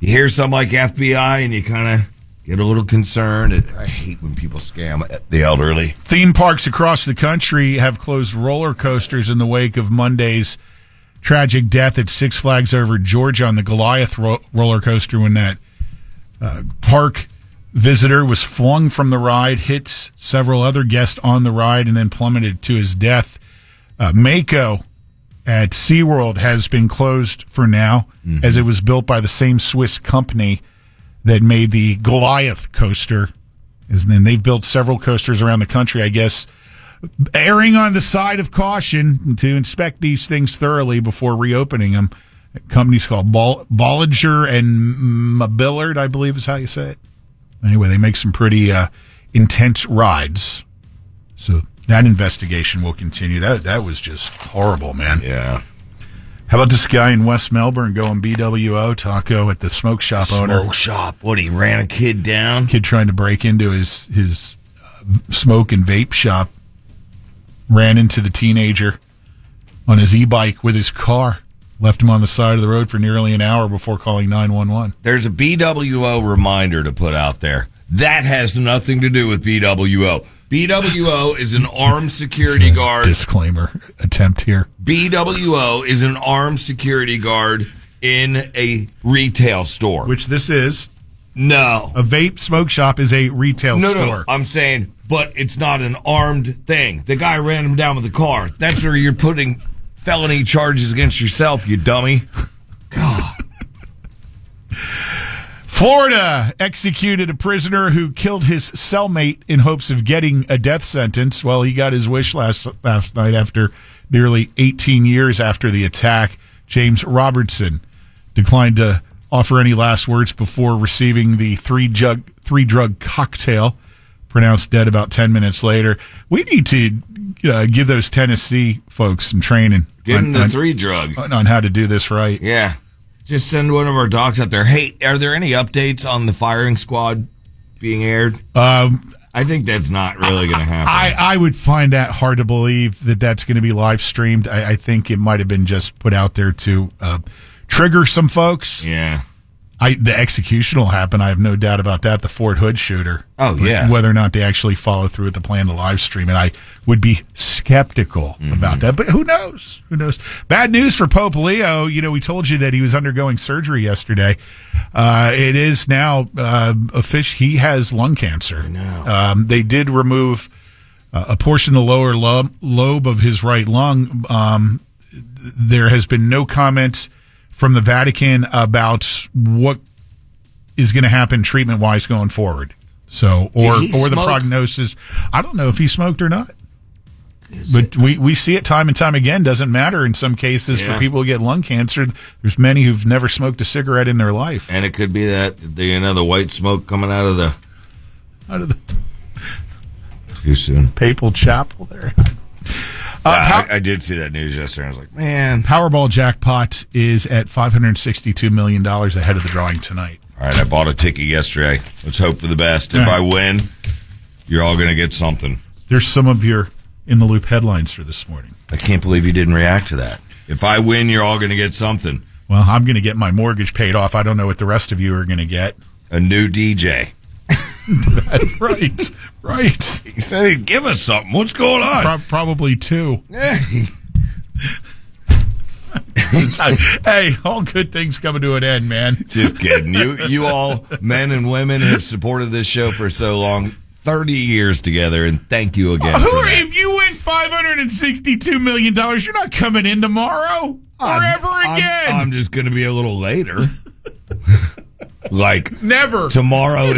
you hear something like FBI and you kind of get a little concerned. I hate when people scam the elderly. Theme parks across the country have closed roller coasters in the wake of Monday's tragic death at Six Flags Over Georgia on the Goliath roller coaster when that park visitor was flung from the ride, hit several other guests on the ride, and then plummeted to his death. Mako at SeaWorld has been closed for now, as it was built by the same Swiss company that made the Goliath coaster. And then they've built several coasters around the country, I guess, erring on the side of caution to inspect these things thoroughly before reopening them. A company's called Bollinger and Mabillard, I believe is how you say it. Anyway, they make some pretty intense rides. So that investigation will continue. That was just horrible, man. Yeah. How about this guy in West Melbourne going BWO taco at the smoke shop owner? Smoke shop. What, he ran a kid down? Kid trying to break into his smoke and vape shop. Ran into the teenager on his e-bike with his car. Left him on the side of the road for nearly an hour before calling 911. There's a BWO reminder to put out there. That has nothing to do with BWO. BWO is an armed security guard. Disclaimer attempt here. BWO is an armed security guard in a retail store. Which this is. No. A vape smoke shop is a retail store. No, I'm saying, but it's not an armed thing. The guy ran him down with a car. That's where you're putting felony charges against yourself, you dummy. God. Florida executed a prisoner who killed his cellmate in hopes of getting a death sentence. Well, he got his wish last night after nearly 18 years after the attack. James Robertson declined to offer any last words before receiving the three-drug cocktail, pronounced dead about 10 minutes later. We need to give those Tennessee folks some training. Give them the three-drug. On how to do this right. Yeah. Just send one of our dogs out there. Hey, are there any updates on the firing squad being aired? I think that's not really going to happen. I would find that hard to believe that that's going to be live streamed. I think it might have been just put out there to trigger some folks. Yeah. The execution will happen. I have no doubt about that. The Fort Hood shooter. Oh, yeah. Whether or not they actually follow through with the plan to live stream. And I would be skeptical about that. But who knows? Who knows? Bad news for Pope Leo. You know, we told you that he was undergoing surgery yesterday. It is now official. He has lung cancer. I know. They did remove a portion of the lower lobe of his right lung. There has been no comment from the Vatican about what is going to happen treatment-wise going forward. So, or the prognosis. I don't know if he smoked or not. But we see it time and time again. Doesn't matter in some cases for people who get lung cancer. There's many who've never smoked a cigarette in their life. And it could be that the white smoke coming out of the too soon papal chapel there. I did see that news yesterday. I was like, man. Powerball jackpot is at $562 million ahead of the drawing tonight. All right, I bought a ticket yesterday. Let's hope for the best. If I win, you're all going to get something. There's some of your In the Loop headlines for this morning. I can't believe you didn't react to that. If I win, you're all going to get something. Well, I'm going to get my mortgage paid off. I don't know what the rest of you are going to get. A new DJ. Right. He said he'd give us something. What's going on? Probably two. Hey, all good things coming to an end, man. Just kidding. You all, men and women, have supported this show for so long. 30 years together, and thank you again. If you win $562 million, you're not coming in tomorrow or ever again. I'm just going to be a little later. Like never. Tomorrow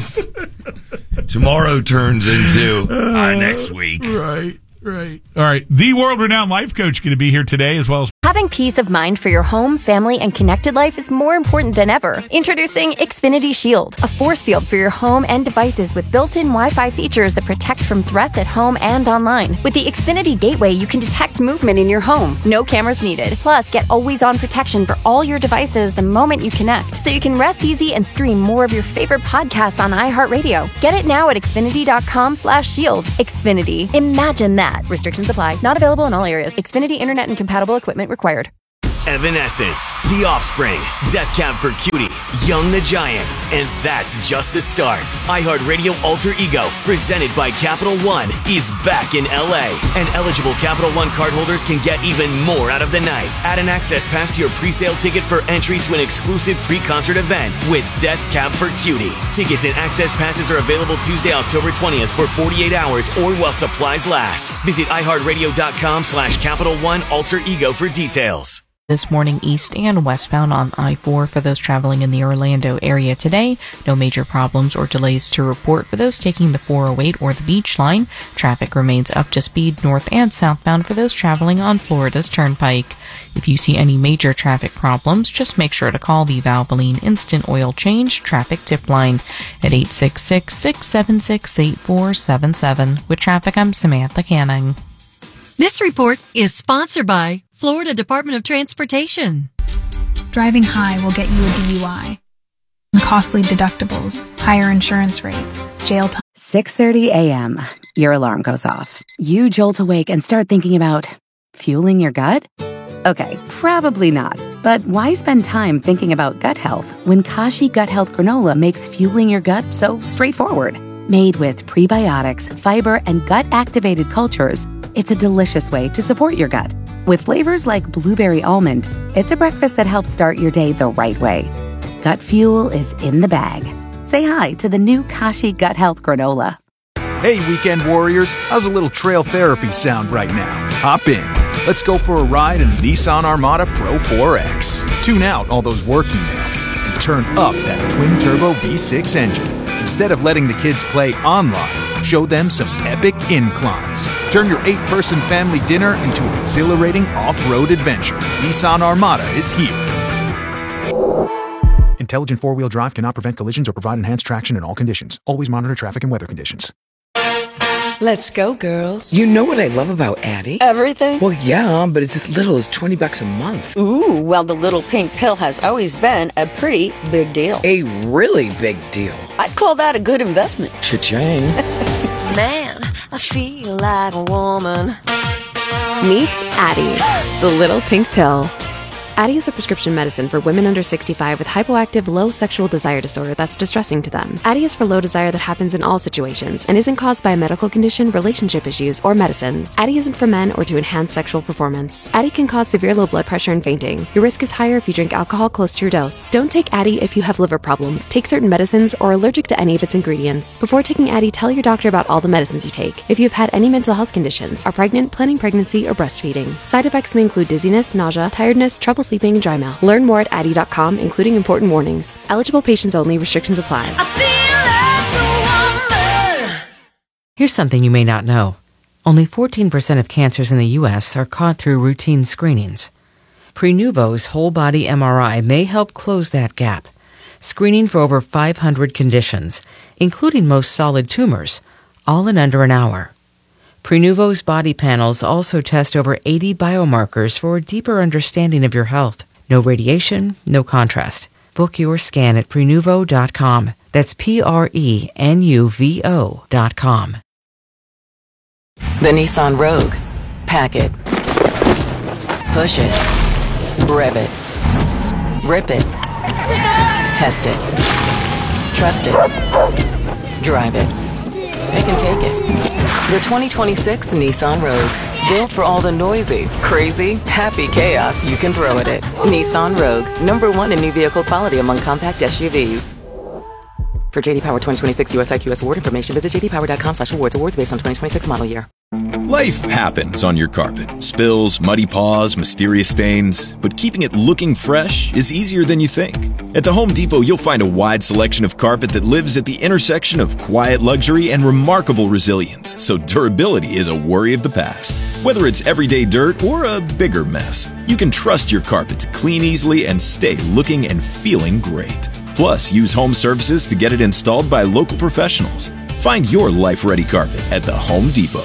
turns into next week. Right. All right. The world-renowned life coach going to be here today as well as Having peace of mind for your home, family, and connected life is more important than ever. Introducing Xfinity Shield, a force field for your home and devices with built-in Wi-Fi features that protect from threats at home and online. With the Xfinity Gateway, you can detect movement in your home. No cameras needed. Plus, get always-on protection for all your devices the moment you connect, so you can rest easy and stream more of your favorite podcasts on iHeartRadio. Get it now at Xfinity.com/shield. Xfinity. Imagine that. Restrictions apply. Not available in all areas. Xfinity Internet and compatible equipment required. Evanescence, The Offspring, Death Cab for Cutie, Young the Giant, and that's just the start. iHeartRadio Alter Ego, presented by Capital One, is back in LA, and eligible Capital One cardholders can get even more out of the night. Add an access pass to your pre-sale ticket for entry to an exclusive pre-concert event with Death Cab for Cutie. Tickets and access passes are available Tuesday, October 20th for 48 hours or while supplies last. Visit iHeartRadio.com/Capital One Alter Ego for details. This morning, east and westbound on I-4 for those traveling in the Orlando area today. No major problems or delays to report for those taking the 408 or the Beach Line. Traffic remains up to speed north and southbound for those traveling on Florida's Turnpike. If you see any major traffic problems, just make sure to call the Valvoline Instant Oil Change Traffic Tip Line at 866-676-8477. With traffic, I'm Samantha Canning. This report is sponsored by Florida Department of Transportation. Driving high will get you a DUI. Costly deductibles, higher insurance rates, jail time. 6:30 a.m. Your alarm goes off. You jolt awake and start thinking about fueling your gut? Okay, probably not. But why spend time thinking about gut health when Kashi Gut Health Granola makes fueling your gut so straightforward? Made with prebiotics, fiber, and gut-activated cultures, it's a delicious way to support your gut. With flavors like blueberry almond, it's a breakfast that helps start your day the right way. Gut fuel is in the bag. Say hi to the new Kashi Gut Health Granola. Hey, weekend warriors, how's a little trail therapy sound right now? Hop in. Let's go for a ride in the Nissan Armada Pro 4X. Tune out all those work emails and turn up that twin-turbo V6 engine. Instead of letting the kids play online, show them some epic inclines. Turn your 8-person family dinner into an exhilarating off-road adventure. Nissan Armada is here. Intelligent four-wheel drive cannot prevent collisions or provide enhanced traction in all conditions. Always monitor traffic and weather conditions. Let's go, girls. You know what I love about Addie? Everything? Well, yeah, but it's as little as $20 a month. Ooh, well, the little pink pill has always been a pretty big deal. A really big deal. I'd call that a good investment. Cha-ching. Man, I feel like a woman. Meet Addie, the little pink pill. Addie is a prescription medicine for women under 65 with hypoactive low sexual desire disorder that's distressing to them. Addie is for low desire that happens in all situations and isn't caused by a medical condition, relationship issues, or medicines. Addie isn't for men or to enhance sexual performance. Addie can cause severe low blood pressure and fainting. Your risk is higher if you drink alcohol close to your dose. Don't take Addie if you have liver problems, take certain medicines, or are allergic to any of its ingredients. Before taking Addie, tell your doctor about all the medicines you take. If you've had any mental health conditions, are pregnant, planning pregnancy, or breastfeeding. Side effects may include dizziness, nausea, tiredness, trouble sleeping, and dry mouth. Learn more at Addie.com, including important warnings. Eligible patients only. Restrictions apply. Here's something you may not know. Only 14% of cancers in the U.S. are caught through routine screenings. Prenuvo's whole body MRI may help close that gap, screening for over 500 conditions, including most solid tumors, all in under an hour. Prenuvo's body panels also test over 80 biomarkers for a deeper understanding of your health. No radiation, no contrast. Book your scan at Prenuvo.com. That's Prenuvo.com. The Nissan Rogue. Pack it. Push it. Rev it. Rip it. Test it. Trust it. Drive it. It can take it. The 2026 Nissan Rogue. Built for all the noisy, crazy, happy chaos you can throw at it. Nissan Rogue. #1 in new vehicle quality among compact SUVs. For JD Power 2026 US IQS award information, visit jdpower.com/awards. Awards based on 2026 model year. Life happens on your carpet. Spills, muddy paws, mysterious stains. But keeping it looking fresh is easier than you think. At the Home Depot, you'll find a wide selection of carpet that lives at the intersection of quiet luxury and remarkable resilience. So durability is a worry of the past. Whether it's everyday dirt or a bigger mess, you can trust your carpet to clean easily and stay looking and feeling great. Plus, use home services to get it installed by local professionals. Find your life-ready carpet at the Home Depot.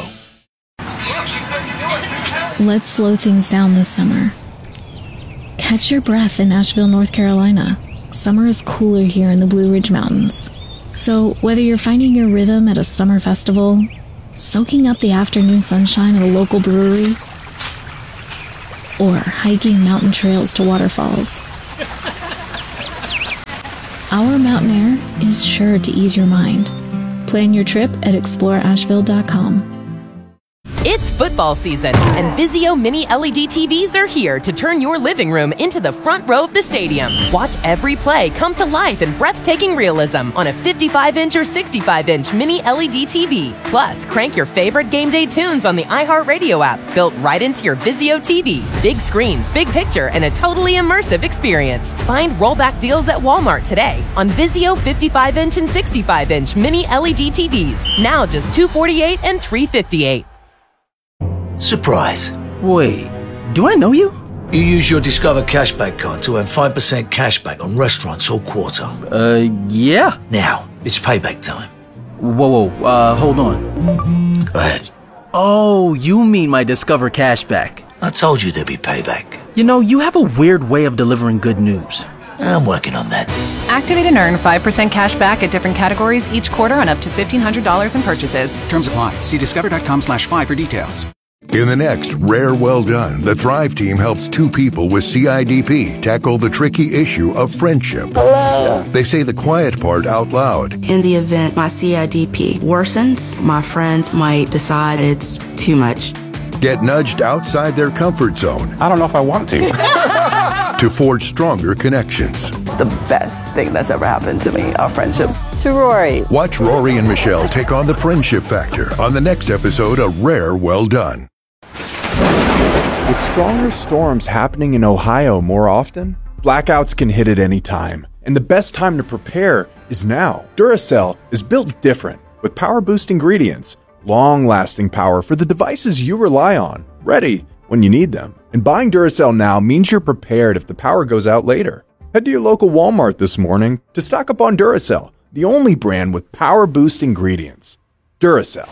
Let's slow things down this summer. Catch your breath in Asheville, North Carolina. Summer is cooler here in the Blue Ridge Mountains. So whether you're finding your rhythm at a summer festival, soaking up the afternoon sunshine at a local brewery, or hiking mountain trails to waterfalls. Our mountain air is sure to ease your mind. Plan your trip at exploreasheville.com. It's football season, and Vizio Mini LED TVs are here to turn your living room into the front row of the stadium. Watch every play come to life in breathtaking realism on a 55-inch or 65-inch Mini LED TV. Plus, crank your favorite game day tunes on the iHeartRadio app, built right into your Vizio TV. Big screens, big picture, and a totally immersive experience. Find rollback deals at Walmart today on Vizio 55-inch and 65-inch Mini LED TVs. Now just $248 and $358. Surprise. Wait, do I know you? You use your Discover Cashback card to earn 5% cashback on restaurants all quarter. Yeah. Now, it's payback time. Whoa, hold on. Go ahead. Oh, you mean my Discover Cashback. I told you there'd be payback. You know, you have a weird way of delivering good news. I'm working on that. Activate and earn 5% cash back at different categories each quarter on up to $1,500 in purchases. Terms apply. See discover.com/5 for details. In the next Rare Well Done, the Thrive team helps two people with CIDP tackle the tricky issue of friendship. Hello. They say the quiet part out loud. In the event my CIDP worsens, my friends might decide it's too much. Get nudged outside their comfort zone. I don't know if I want to. To forge stronger connections. The best thing that's ever happened to me, our friendship. To Rory. Watch Rory and Michelle take on the friendship factor on the next episode of Rare Well Done. With stronger storms happening in Ohio more often, blackouts can hit at any time. And the best time to prepare is now. Duracell is built different with power-boost ingredients, long-lasting power for the devices you rely on, ready when you need them. And buying Duracell now means you're prepared if the power goes out later. Head to your local Walmart this morning to stock up on Duracell, the only brand with power-boost ingredients. Duracell.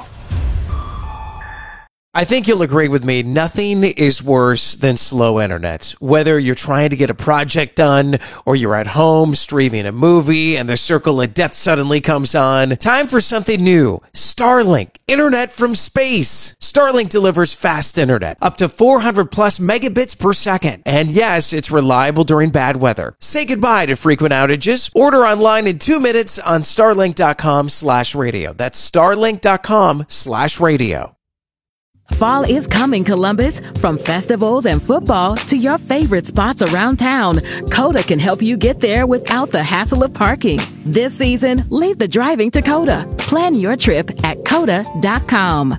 I think you'll agree with me, nothing is worse than slow internet. Whether you're trying to get a project done or you're at home streaming a movie and the circle of death suddenly comes on, time for something new. Starlink, internet from space. Starlink delivers fast internet, up to 400 plus megabits per second. And yes, it's reliable during bad weather. Say goodbye to frequent outages. Order online in 2 minutes on starlink.com/radio. That's starlink.com/radio. Fall is coming, Columbus. From festivals and football to your favorite spots around town, Coda can help you get there without the hassle of parking. This season, leave the driving to Coda. Plan your trip at Coda.com.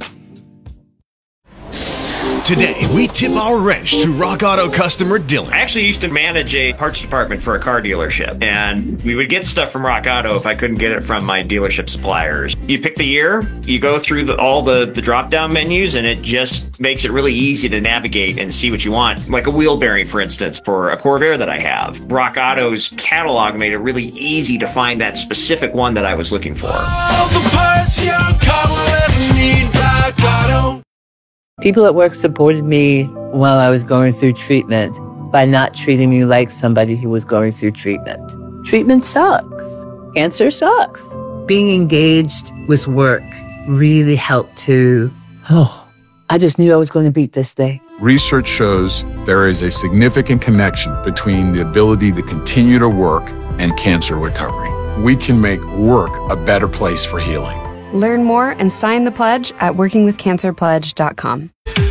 Today, we tip our wrench to Rock Auto customer Dylan. I actually used to manage a parts department for a car dealership, and we would get stuff from Rock Auto if I couldn't get it from my dealership suppliers. You pick the year, you go through all the drop-down menus, and it just makes it really easy to navigate and see what you want. Like a wheel bearing, for instance, for a Corvair that I have. Rock Auto's catalog made it really easy to find that specific one that I was looking for. All the parts your car will ever need, Rock Auto. People at work supported me while I was going through treatment by not treating me like somebody who was going through treatment. Treatment sucks. Cancer sucks. Being engaged with work really helped to, I just knew I was going to beat this thing. Research shows there is a significant connection between the ability to continue to work and cancer recovery. We can make work a better place for healing. Learn more and sign the pledge at workingwithcancerpledge.com.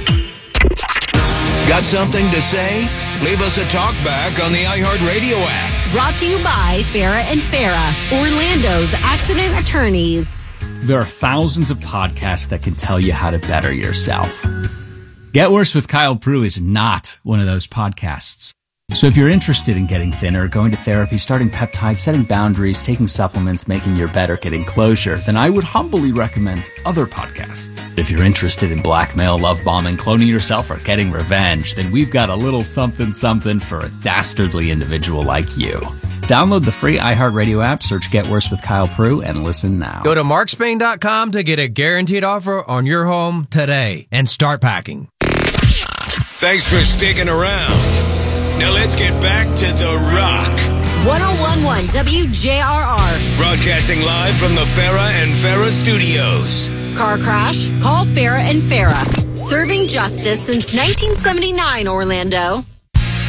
Got something to say? Leave us a talkback on the iHeartRadio app. Brought to you by Farah and Farah, Orlando's accident attorneys. There are thousands of podcasts that can tell you how to better yourself. Get Worse with Kyle Prue is not one of those podcasts. So if you're interested in getting thinner, going to therapy, starting peptides, setting boundaries, taking supplements, making your better, getting closure, then I would humbly recommend other podcasts. If you're interested in blackmail, love bombing, cloning yourself, or getting revenge, then we've got a little something for a dastardly individual like you. Download the free iHeartRadio app, search Get Worse with Kyle Prue, and listen now. Go to markspain.com to get a guaranteed offer on your home today and start packing. Thanks for sticking around. Now let's get back to The Rock. 1011 WJRR. Broadcasting live from the Farah and Farah studios. Car crash? Call Farah and Farah. Serving justice since 1979, Orlando.